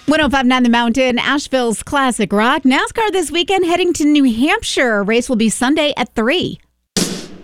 1059 The Mountain, Asheville's classic rock. NASCAR this weekend heading to New Hampshire. Race will be Sunday at 3.